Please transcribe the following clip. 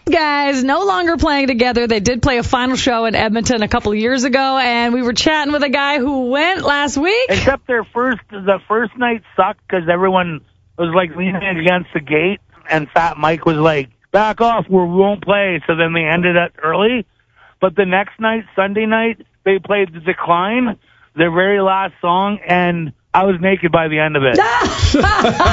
guys no longer playing together. They did play a final show in Edmonton a couple of years ago, and we were chatting with a guy who went last week. Except the first night sucked because everyone was like leaning against the gate, and Fat Mike was like, back off, we won't play. So then they ended it early. But the next night, Sunday night, they played The Decline, their very last song, and I was naked by the end of it.